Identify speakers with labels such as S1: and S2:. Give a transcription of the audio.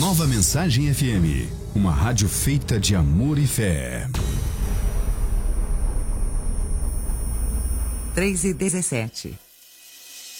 S1: Nova Mensagem FM, uma rádio feita de amor e fé.
S2: 3:17.